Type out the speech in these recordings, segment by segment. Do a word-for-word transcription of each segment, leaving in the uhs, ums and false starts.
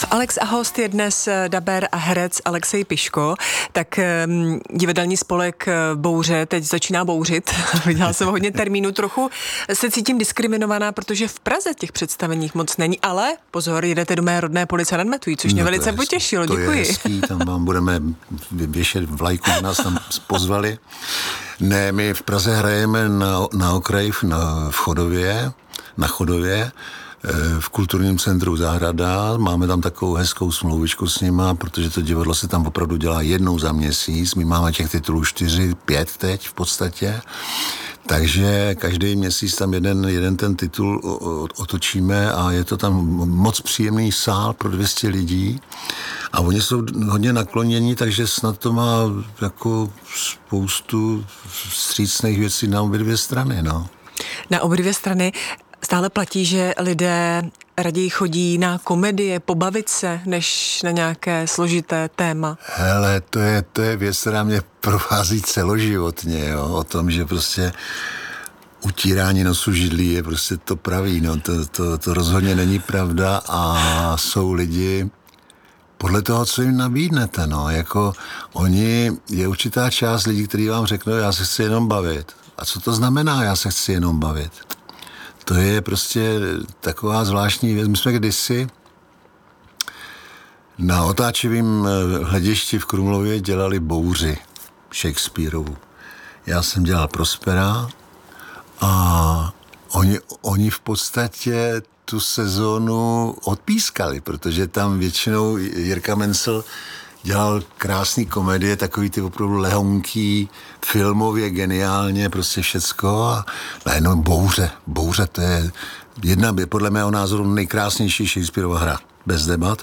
Alex a host je dnes dabér a herec Alexej Piško. Tak um, divadelní spolek Bouře teď začíná bouřit. Viděla jsem hodně termínů. Trochu se cítím diskriminovaná, protože v Praze těch představeních moc není. Ale pozor, jedete do mé rodné Police nad Metují, což mě no velice potěšilo. To děkuji. Je hezký, tam vám budeme věšet vlajku, nás tam pozvali. Ne, my v Praze hrajeme na, na okraji na, v Chodově, na Chodově, v kulturním centru Zahrada. Máme tam takovou hezkou smlouvičku s nima, protože to divadlo se tam opravdu dělá jednou za měsíc. My máme těch titulů čtyři, pět teď v podstatě. Takže každý měsíc tam jeden, jeden ten titul otočíme a je to tam moc příjemný sál pro dvě stě lidí. A oni jsou hodně naklonění, takže snad to má jako spoustu vstřícných věcí na obě dvě strany, no. Na obě dvě strany stále platí, že lidé raději chodí na komedie, pobavit se, než na nějaké složité téma. Hele, to je, to je věc, která mě provází celoživotně, jo, o tom, že prostě utírání nosu židlí je prostě to pravý, no, to, to, to rozhodně není pravda a jsou lidi podle toho, co jim nabídnete, no, jako oni, je určitá část lidí, kteří vám řeknou, já se chci jenom bavit. A co to znamená, já se chci jenom bavit? To je prostě taková zvláštní věc. My jsme kdysi na otáčivém hledišti v Krumlově dělali Bouři Shakespearovu. Já jsem dělal Prospera a oni, oni v podstatě tu sezónu odpískali, protože tam většinou Jirka Mencel dělal krásný komedie, takový ty opravdu lehonký, filmově geniálně, prostě všecko a najednou Bouře. Bouře, to je jedna, podle mého názoru, nejkrásnější Shakespearova hra, bez debat.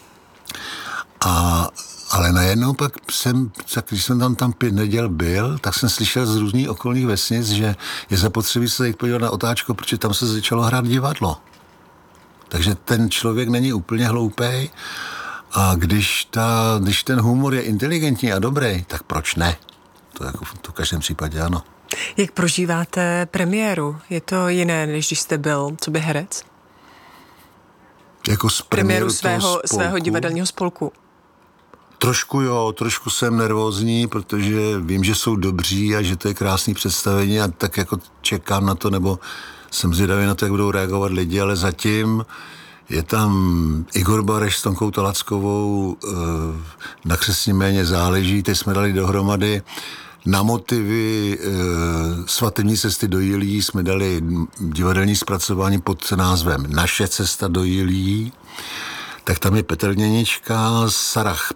A, ale najednou pak jsem, když jsem tam tam pět neděl byl, tak jsem slyšel z různých okolních vesnic, že je zapotřebí se jít podívat na Otáčko, protože tam se začalo hrát divadlo. Takže ten člověk není úplně hloupej. A když, ta, když ten humor je inteligentní a dobrý, tak proč ne? To jako to v každém případě ano. Jak prožíváte premiéru? Je to jiné, než když jste byl, co by herec? Jako z premiéru svého, svého divadelního spolku? Trošku jo, trošku jsem nervózní, protože vím, že jsou dobří a že to je krásný představení a tak jako čekám na to, nebo jsem zvědavý na to, jak budou reagovat lidi, ale zatím je tam Igor Bareš s Tonkou Talackovou, na Křestní méně záleží, teď jsme dali dohromady na motivy Svatební cesty do Jilí, jsme dali divadelní zpracování pod názvem Naše cesta do Jilí, tak tam je Petr Děnička, Sarah